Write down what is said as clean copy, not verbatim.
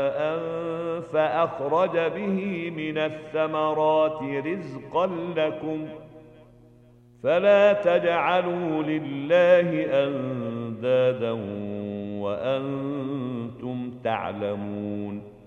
ماء فأخرج به من الثمرات رزقا لكم فلا تجعلوا لله أندادا وأنتم تعلمون